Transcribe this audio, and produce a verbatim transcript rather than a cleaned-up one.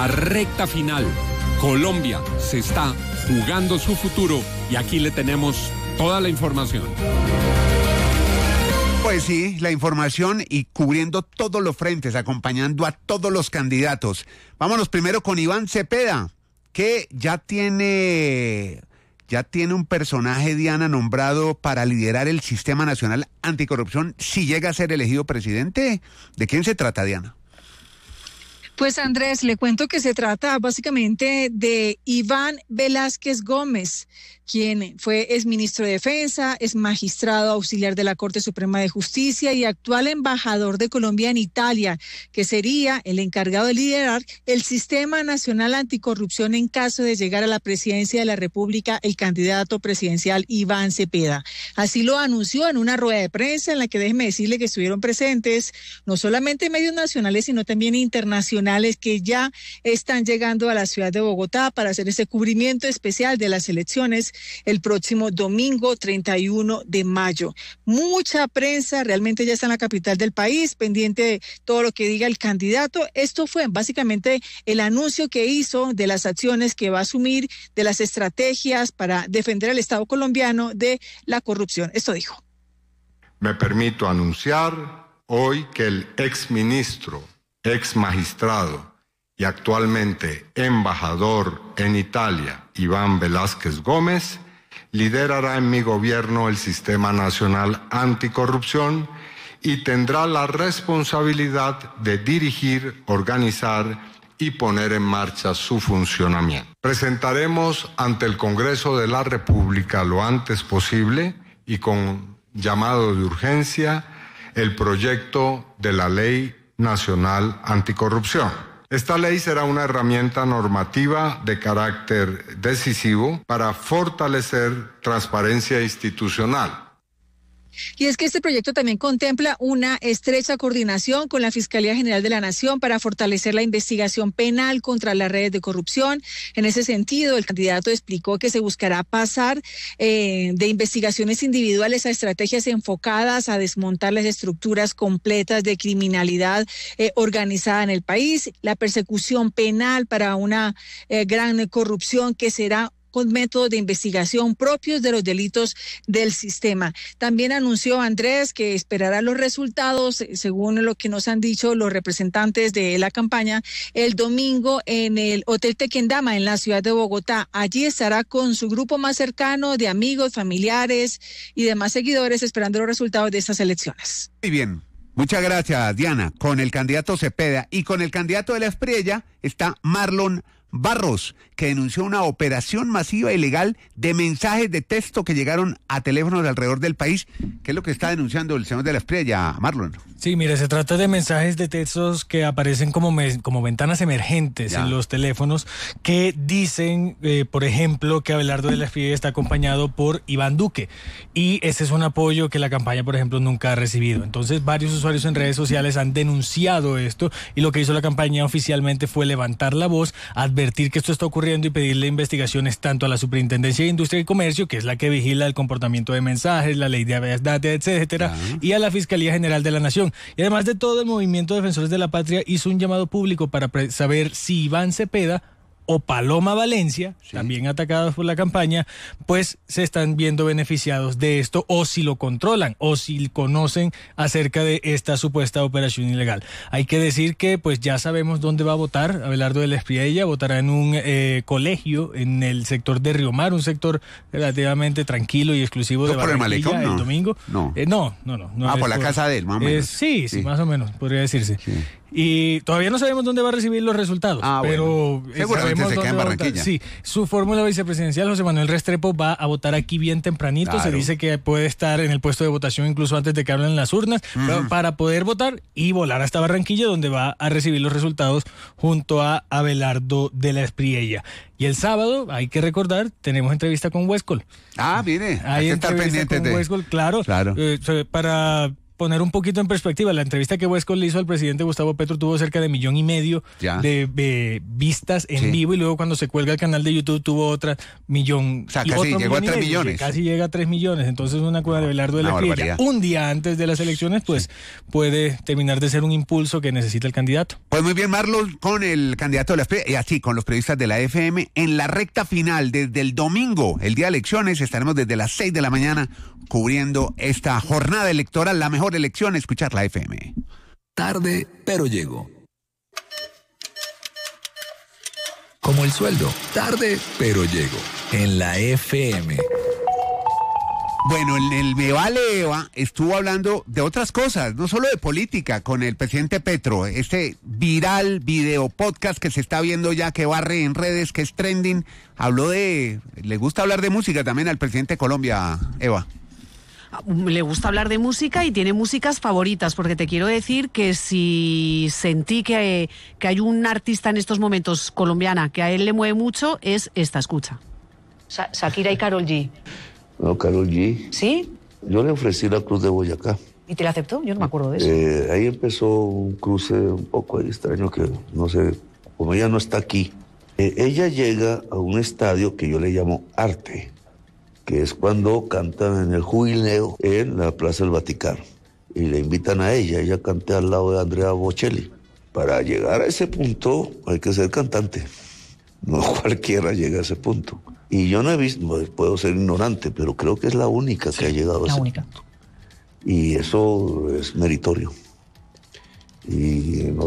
la recta final. Colombia se está jugando su futuro y aquí le tenemos toda la información. Pues sí, la información y cubriendo todos los frentes, acompañando a todos los candidatos. Vámonos primero con Iván Cepeda, que ya tiene, ya tiene un personaje, Diana, nombrado para liderar el Sistema Nacional Anticorrupción si llega a ser elegido presidente. ¿De quién se trata, Diana? Pues Andrés, le cuento que se trata básicamente de Iván Velázquez Gómez, quien fue exministro de Defensa, es magistrado auxiliar de la Corte Suprema de Justicia y actual embajador de Colombia en Italia, que sería el encargado de liderar el Sistema Nacional Anticorrupción en caso de llegar a la presidencia de la República el candidato presidencial Iván Cepeda. Así lo anunció en una rueda de prensa en la que déjeme decirle que estuvieron presentes no solamente medios nacionales, sino también internacionales que ya están llegando a la ciudad de Bogotá para hacer ese cubrimiento especial de las elecciones el próximo domingo treinta y uno de mayo. Mucha prensa realmente ya está en la capital del país, pendiente de todo lo que diga el candidato. Esto fue básicamente el anuncio que hizo de las acciones que va a asumir, de las estrategias para defender al Estado colombiano de la corrupción. Esto dijo. Me permito anunciar hoy que el exministro, ex magistrado y actualmente embajador en Italia, Iván Velázquez Gómez, liderará en mi gobierno el Sistema Nacional Anticorrupción y tendrá la responsabilidad de dirigir, organizar y poner en marcha su funcionamiento. Presentaremos ante el Congreso de la República lo antes posible y con llamado de urgencia el proyecto de la Ley Nacional Anticorrupción. Esta ley será una herramienta normativa de carácter decisivo para fortalecer transparencia institucional. Y es que este proyecto también contempla una estrecha coordinación con la Fiscalía General de la Nación para fortalecer la investigación penal contra las redes de corrupción. En ese sentido, el candidato explicó que se buscará pasar eh, de investigaciones individuales a estrategias enfocadas a desmontar las estructuras completas de criminalidad eh, organizada en el país, la persecución penal para una eh, gran corrupción que será con métodos de investigación propios de los delitos del sistema. También anunció Andrés que esperará los resultados, según lo que nos han dicho los representantes de la campaña, el domingo en el Hotel Tequendama en la ciudad de Bogotá. Allí estará con su grupo más cercano de amigos, familiares y demás seguidores esperando los resultados de estas elecciones. Muy bien. Muchas gracias, Diana. Con el candidato Cepeda y con el candidato de la Espriella está Marlon Barros, que denunció una operación masiva e ilegal de mensajes de texto que llegaron a teléfonos de alrededor del país. ¿Qué es lo que está denunciando el señor de la Espriella, Marlon? Sí, mire, se trata de mensajes de textos que aparecen como, me, como ventanas emergentes ya en los teléfonos que dicen, eh, por ejemplo, que Abelardo de la Espriella está acompañado por Iván Duque. Y ese es un apoyo que la campaña, por ejemplo, nunca ha recibido. Entonces, varios usuarios en redes sociales han denunciado esto y lo que hizo la campaña oficialmente fue levantar la voz, advertir que esto está ocurriendo y pedirle investigaciones tanto a la Superintendencia de Industria y Comercio, que es la que vigila el comportamiento de mensajes, la ley de habeas data, etcétera, ya. y a la Fiscalía General de la Nación. Y además de todo, el Movimiento Defensores de la Patria hizo un llamado público para saber si Iván Cepeda o Paloma Valencia, sí. también atacados por la campaña, pues se están viendo beneficiados de esto, o si lo controlan, o si conocen acerca de esta supuesta operación ilegal. Hay que decir que pues ya sabemos dónde va a votar Abelardo de la Espriella. Votará en un eh, colegio en el sector de Río Mar, un sector relativamente tranquilo y exclusivo ¿No de por el Barranquilla, malecón, no? el domingo. No, eh, no, no, no, no. Ah, por la por, casa de él, más o menos. Eh, sí, sí, sí, más o menos, podría decirse. Sí. Y todavía no sabemos dónde va a recibir los resultados, ah, pero bueno. Seguramente se queda en Barranquilla. Sí, su fórmula vicepresidencial, José Manuel Restrepo, va a votar aquí bien tempranito. Claro. Se dice que puede estar en el puesto de votación incluso antes de que hablen las urnas, mm. para poder votar y volar hasta Barranquilla, donde va a recibir los resultados junto a Abelardo de la Espriella. Y el sábado, hay que recordar, tenemos entrevista con Huescol. Ah, mire, hay que estar pendientes con de... Huescol, claro, claro. Eh, para poner un poquito en perspectiva, la entrevista que Huescos le hizo al presidente Gustavo Petro tuvo cerca de millón y medio de, de vistas en sí. vivo, y luego cuando se cuelga el canal de YouTube tuvo otra millón. O sea, y casi otro llegó millón a tres medio, millones. Casi llega a tres millones. Entonces una cosa de Abelardo de la Espriella, un día antes de las elecciones, pues sí. puede terminar de ser un impulso que necesita el candidato. Pues muy bien, Marlon, con el candidato de la Espriella, y así con los periodistas de la F M, en la recta final, desde el domingo, el día de elecciones, estaremos desde las seis de la mañana cubriendo esta jornada electoral, la mejor elección, escuchar la F M. Tarde, pero llego. Como el sueldo, tarde, pero llego. En la F M. Bueno, el, el Me Vale Eva estuvo hablando de otras cosas, no solo de política, con el presidente Petro. Este viral video podcast que se está viendo ya, que barre en redes, que es trending. Habló de... Le gusta hablar de música también al presidente de Colombia, Eva. Le gusta hablar de música y tiene músicas favoritas, porque te quiero decir que si sentí que, que hay un artista en estos momentos colombiana que a él le mueve mucho, es esta, escucha. Sha- Shakira y Karol G. No, Karol G. ¿Sí? Yo le ofrecí la Cruz de Boyacá. ¿Y te la aceptó? Yo no me acuerdo de eso. Eh, ahí empezó un cruce un poco extraño que, no sé, como ella no está aquí. Eh, ella llega a un estadio que yo le llamo Arte, que es cuando cantan en el jubileo en la Plaza del Vaticano. Y le invitan a ella, ella canta al lado de Andrea Bocelli. Para llegar a ese punto hay que ser cantante. No cualquiera llega a ese punto. Y yo no he visto, puedo ser ignorante, pero creo que es la única sí, que ha llegado a ese única. punto. Y eso es meritorio. Y no